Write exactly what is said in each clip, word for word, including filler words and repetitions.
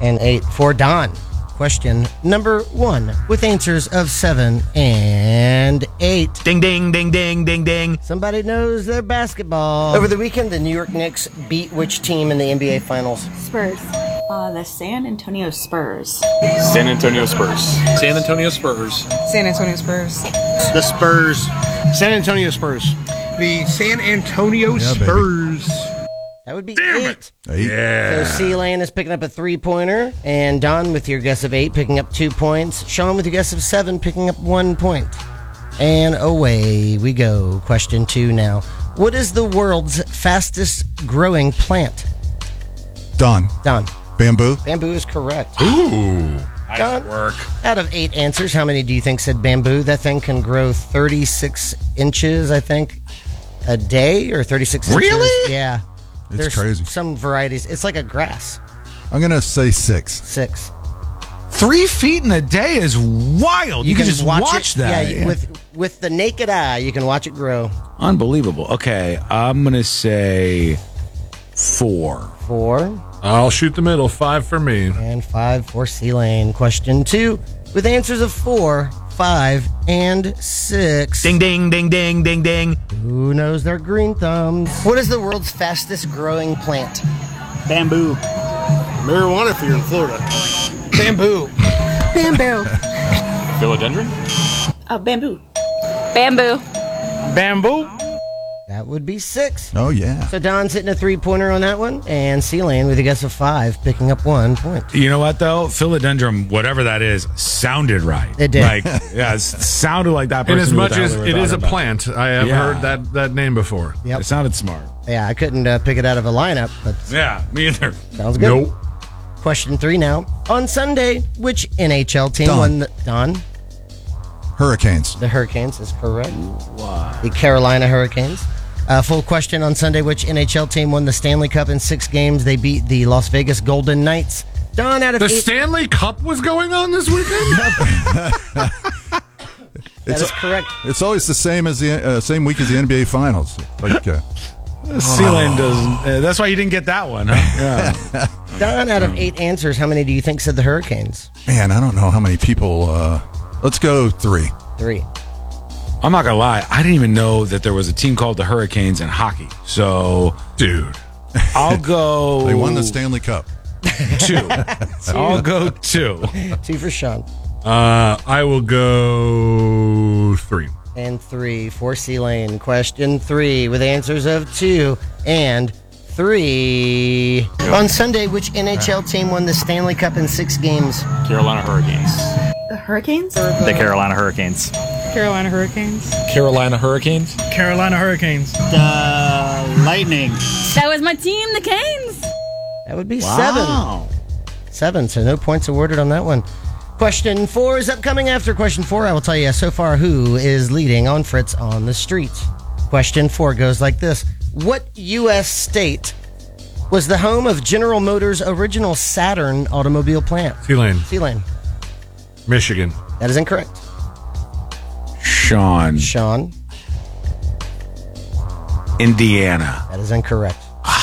and eight for Don. Question number one with answers of seven and eight. Ding, ding, ding, ding, ding, ding. Somebody knows their basketball. Over the weekend, the New York Knicks beat which team in the N B A Finals? Spurs. Uh, the San Antonio Spurs. San Antonio Spurs. San Antonio Spurs. San Antonio Spurs. The Spurs. San Antonio Spurs. The San Antonio Yeah, Spurs. That would be Damn eight. Eight. Yeah. So C-Lane is picking up a three-pointer, and Don with your guess of eight picking up two points. Sean with your guess of seven picking up one point. And away we go. Question two now. What is the world's fastest growing plant? Don. Don. Bamboo. Bamboo is correct. Ooh. Nice Don, work. out of eight answers, how many do you think said bamboo? That thing can grow thirty-six inches, I think, a day, or thirty-six inches. Really? Yeah. It's There's crazy. some varieties. It's like a grass. I'm going to say six. Six. Three feet in a day is wild. You, can, just watch, it, that. Yeah, you- with with the naked eye, you can watch it grow. Unbelievable. Okay, I'm going to say four. Four I'll shoot the middle. Five for me. and five for C-Lane. Question two with answers of four, five, and six. Ding, ding, ding, ding, ding, ding. Who knows their green thumbs? What is the world's fastest growing plant? Bamboo. Marijuana if you're in Florida. Bamboo. Bamboo. Philodendron? Uh, bamboo. Bamboo. Bamboo. That would be six. Oh, yeah. So Don's hitting a three-pointer on that one, and C-Lane with a guess of five, picking up one point. You know what, though? Philodendron, whatever that is, sounded right. It did. Like, yeah, it sounded like that person. And as knew what much the hell as they were it is a talking about. plant, I have Yeah. heard that, that name before. Yep. It sounded smart. Yeah, I couldn't uh, pick it out of a lineup, but Yeah, me either. sounds good. Nope. Question three now. On Sunday, which N H L team Don. won the... Don? Hurricanes. The Hurricanes is correct. Why? The Carolina Hurricanes. Uh, full question on Sunday. Which N H L team won the Stanley Cup in six games? They beat the Las Vegas Golden Knights. Don, out of The eight... Stanley Cup was going on this weekend? that It's, is correct. it's always the same as the uh, same week as the N B A Finals. Like, uh, C-Lane doesn't. Uh, that's why you didn't get that one, huh? Yeah. Don, out of eight answers, how many do you think said the Hurricanes? man, I don't know how many people. Uh, let's go three. Three. I'm not going to lie. I didn't even know that there was a team called the Hurricanes in hockey. So, Dude. I'll go. They won the Stanley Cup. two. I'll go two. Two for Sean. Uh, I will go three. And three for C-Lane. Question three with answers of two and three. On Sunday, which N H L team won the Stanley Cup in six games? Carolina Hurricanes. The Hurricanes? The Carolina Hurricanes. Carolina Hurricanes. Carolina Hurricanes. Carolina Hurricanes. The Lightning. That was my team, the Canes. That would be seven. Seven, so no points awarded on that one. Question four is upcoming. After question four, I will tell you so far who is leading on Fritz on the Streets. Question four goes like this. What U S state was the home of General Motors' original Saturn automobile plant? C-Lane. C-Lane. Michigan. That is incorrect. Sean. Sean. Indiana. That is incorrect.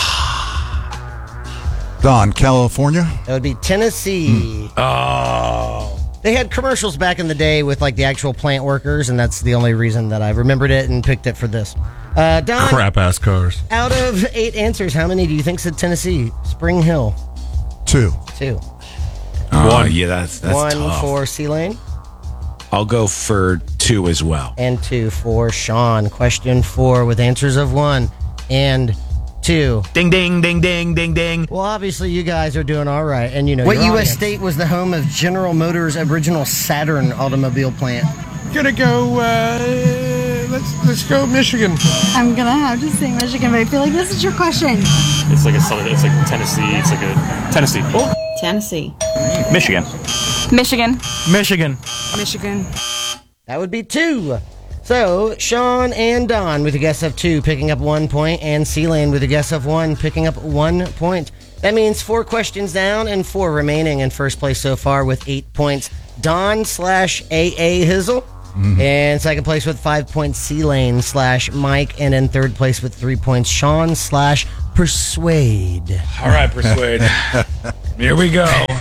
Don, California. That would be Tennessee. Oh. They had commercials back in the day with like the actual plant workers, and that's the only reason that I remembered it and picked it for this. Uh, Don, Crap-ass cars. out of eight answers, how many do you think said Tennessee? Spring Hill. Two. Two. Oh, One. Yeah, that's that's One tough. for C-Lane I'll go for two as well. and two for Sean. Question four with answers of one and two. Ding, ding, ding, ding, ding, ding. Well, obviously you guys are doing all right, and you know What your U S audience. state was the home of General Motors' original Saturn automobile plant? Gonna go, uh, let's, let's go Michigan. I'm gonna have to say Michigan, but I feel like this is your question. It's like a southern, it's like Tennessee. It's like a Tennessee. Oh. Tennessee. Michigan. Michigan. Michigan. Michigan. That would be two. So, Sean and Don with a guess of two, picking up one point, and C-Lane with a guess of one, picking up one point. That means four questions down and four remaining in first place so far with eight points. Don slash A A Hizzle. Mm-hmm. And second place with five points, C-Lane slash Mike. And in third place with three points, Sean slash Persuade. All right, Persuade. Here we go.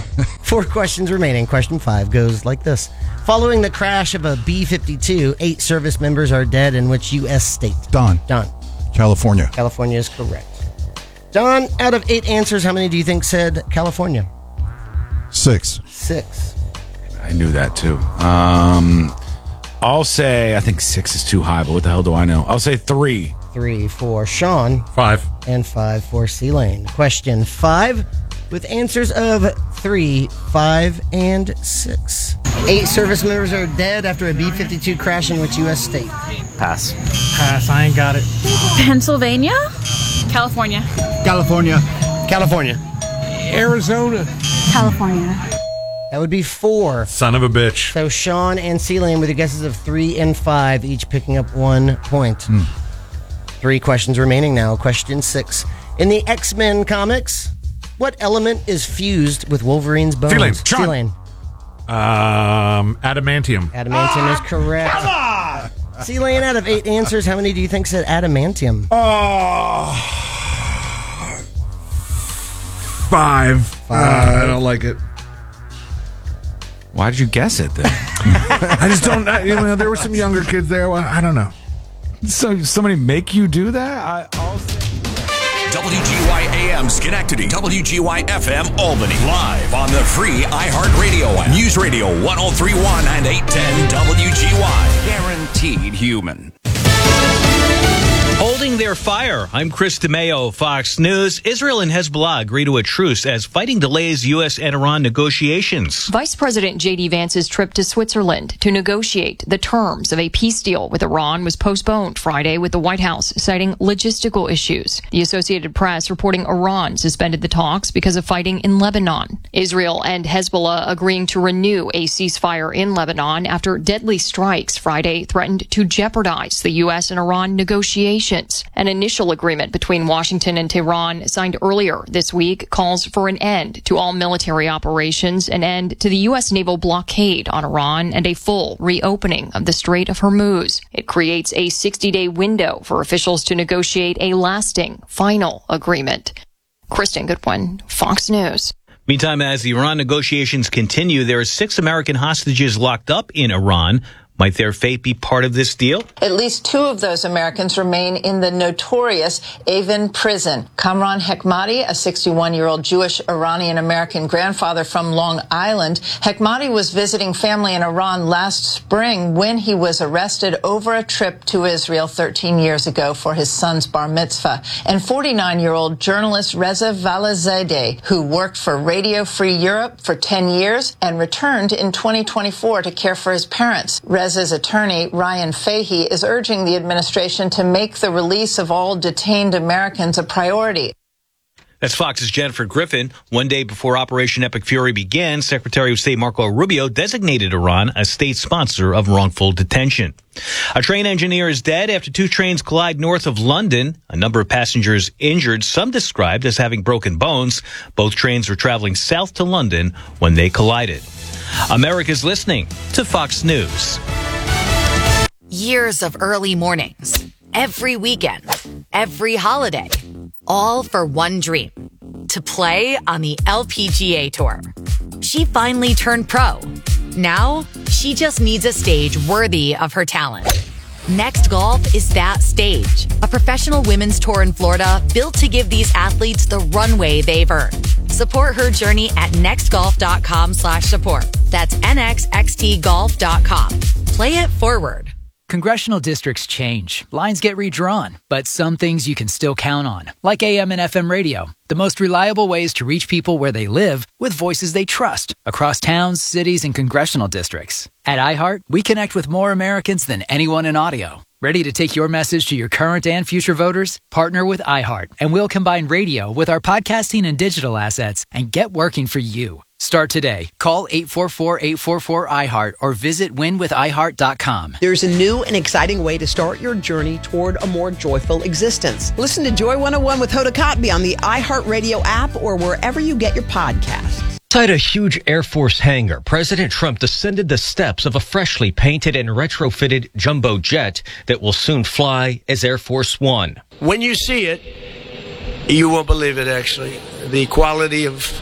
Four questions remaining. Question five goes like this. Following the crash of a B fifty-two, eight service members are dead in which U S state? Don. Don. California. California is correct. Don, out of eight answers, how many do you think said California? Six. Six. I knew that too. Um, I'll say, I think six is too high, but what the hell do I know? I'll say three. Three for Sean. Five. And five for C-Lane. Question five with answers of three, five, and six. Eight service members are dead after a B fifty-two crash in which U S state? Pass. Pass. I ain't got it. Pennsylvania? California. California. California. Arizona. California. That would be four. Son of a bitch. So Sean and C-Lane with the guesses of three and five, each picking up one point. Hmm. Three questions remaining now. Question six. In the X-Men comics, what element is fused with Wolverine's bones? C-Lane. Sean. C-Lane. Um, adamantium. Adamantium is correct. Come on! C-Lane, out of eight answers, how many do you think said adamantium? Oh. Five. Five. Uh, I don't like it. Why did you guess it then? I just don't. You know, there were some younger kids there. Well, I don't know. So somebody make you do that? I, I'll say. W G Y A M Schenectady, W G Y F M Albany, live on the free iHeartRadio app. News Radio one oh three point one and eight ten W G Y. Guaranteed human. Holding their fire. I'm Chris DeMeo, Fox News. Israel and Hezbollah agree to a truce as fighting delays U S and Iran negotiations. Vice President J D Vance's trip to Switzerland to negotiate the terms of a peace deal with Iran was postponed Friday, with the White House citing logistical issues. The Associated Press reporting Iran suspended the talks because of fighting in Lebanon. Israel and Hezbollah agreeing to renew a ceasefire in Lebanon after deadly strikes Friday threatened to jeopardize the U S and Iran negotiations. An initial agreement between Washington and Tehran signed earlier this week calls for an end to all military operations, an end to the U S naval blockade on Iran, and a full reopening of the Strait of Hormuz. It creates a sixty-day window for officials to negotiate a lasting, final agreement. Kristen Goodwin, Fox News. Meantime, as the Iran negotiations continue, there are six American hostages locked up in Iran. Might their fate be part of this deal? At least two of those Americans remain in the notorious Evin prison. Kamran Hekmati, a sixty-one-year-old Jewish Iranian-American grandfather from Long Island. Hekmati was visiting family in Iran last spring when he was arrested over a trip to Israel thirteen years ago for his son's bar mitzvah. And forty-nine-year-old journalist Reza Valazadeh, who worked for Radio Free Europe for ten years and returned in twenty twenty-four to care for his parents. Reza's attorney, Ryan Fahey, is urging the administration to make the release of all detained Americans a priority. That's Fox's Jennifer Griffin. One day before Operation Epic Fury began, Secretary of State Marco Rubio designated Iran a state sponsor of wrongful detention. A train engineer is dead after two trains collide north of London. A number of passengers injured, some described as having broken bones. Both trains were traveling south to London when they collided. America's listening to Fox News. Years of early mornings, every weekend, every holiday, all for one dream, to play on the L P G A Tour. She finally turned pro. Now, she just needs a stage worthy of her talent. Next Golf is that stage, a professional women's tour in Florida built to give these athletes the runway they've earned. Support her journey at nextgolf.com slash support. That's nxxt golf dot com. Play it forward. Congressional districts change, lines get redrawn, but some things you can still count on, like A M and F M radio, the most reliable ways to reach people where they live with voices they trust across towns, cities, and congressional districts. At iHeart, we connect with more Americans than anyone in audio. Ready to take your message to your current and future voters? Partner with iHeart, and we'll combine radio with our podcasting and digital assets and get working for you. Start today. Call eight four four, eight four four, I heart or visit win with i heart dot com. There's a new and exciting way to start your journey toward a more joyful existence. Listen to Joy one oh one with Hoda Kotb on the iHeartRadio app or wherever you get your podcasts. Inside a huge Air Force hangar, President Trump descended the steps of a freshly painted and retrofitted jumbo jet that will soon fly as Air Force One. When you see it, you won't believe it, actually. The quality of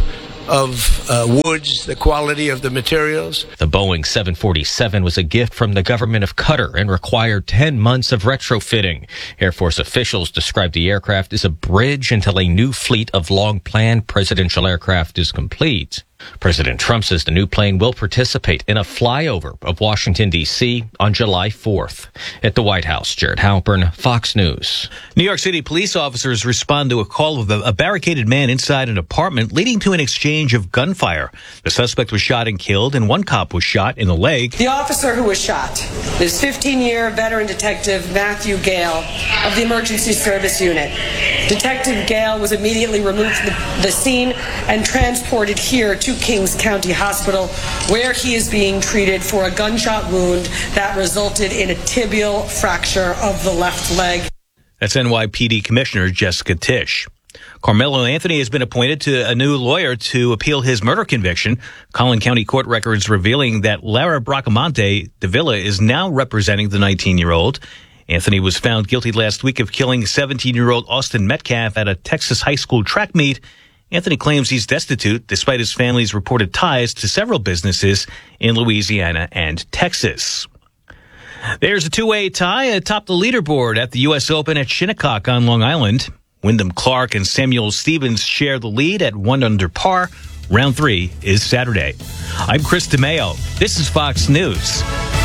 of uh, woods, the quality of the materials. The Boeing seven forty-seven was a gift from the government of Qatar and required ten months of retrofitting. Air Force officials described the aircraft as a bridge until a new fleet of long-planned presidential aircraft is complete. President Trump says the new plane will participate in a flyover of Washington, D C on July fourth. At the White House, Jared Halpern, Fox News. New York City police officers respond to a call of a barricaded man inside an apartment, leading to an exchange of gunfire. The suspect was shot and killed, and one cop was shot in the leg. The officer who was shot is fifteen-year veteran detective Matthew Gale of the Emergency Service Unit. Detective Gale was immediately removed from the, the scene and transported here to Kings County Hospital, where he is being treated for a gunshot wound that resulted in a tibial fracture of the left leg. That's N Y P D Commissioner Jessica Tisch. Carmelo Anthony has been appointed to a new lawyer to appeal his murder conviction. Collin County court records revealing that Lara Bracamonte de Villa is now representing the nineteen-year-old. Anthony was found guilty last week of killing seventeen-year-old Austin Metcalf at a Texas high school track meet. Anthony claims he's destitute despite his family's reported ties to several businesses in Louisiana and Texas. There's a two-way tie atop the leaderboard at the U S Open at Shinnecock on Long Island. Wyndham Clark and Samuel Stevens share the lead at one under par. Round three is Saturday. I'm Chris DeMeo. This is Fox News.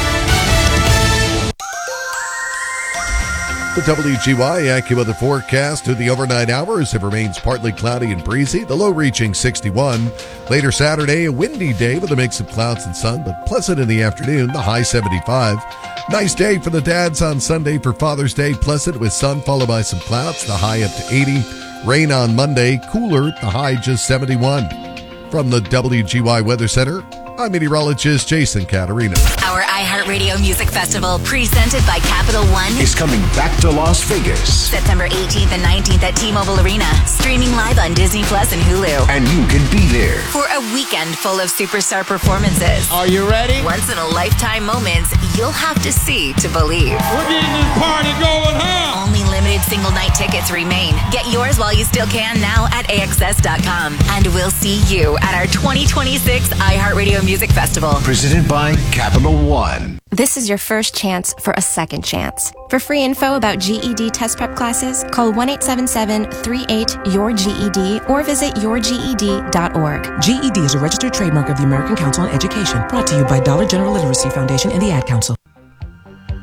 The W G Y AccuWeather forecast to the overnight hours. It remains partly cloudy and breezy, the low reaching sixty-one. Later Saturday, a windy day with a mix of clouds and sun, but pleasant in the afternoon, the high seventy-five. Nice day for the dads on Sunday for Father's Day, pleasant with sun followed by some clouds, the high up to eighty. Rain on Monday, cooler, the high just seventy-one. From the W G Y Weather Center, I'm meteorologist Jason Caterina. Our iHeartRadio Music Festival, presented by Capital One, is coming back to Las Vegas. September eighteenth and nineteenth at T-Mobile Arena. Streaming live on Disney Plus and Hulu. And you can be there for a weekend full of superstar performances. Are you ready? Once-in-a-lifetime moments you'll have to see to believe. We're getting this party going, huh? Only limited single-night tickets remain. Get yours while you still can now at A X S dot com. And we'll see you at our twenty twenty-six iHeartRadio Music Festival. Presented by Capital One. This is your first chance for a second chance. For free info about G E D test prep classes, call one eight seven seven, three eight, Y O U R G E D or visit your G E D dot org. G E D is a registered trademark of the American Council on Education, brought to you by Dollar General Literacy Foundation and the Ad Council.